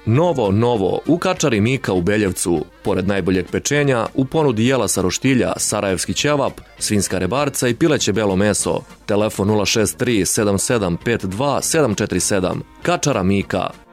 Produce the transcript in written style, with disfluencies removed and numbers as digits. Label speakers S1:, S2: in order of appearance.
S1: Novo, u kačari Mika u Beljevcu. Pored najboljeg pečenja, u ponudi jela sa roštilja, sarajevski ćevap, svinjska rebarca i pileće belo meso. Telefon 063 7752 747. Kačara Mika.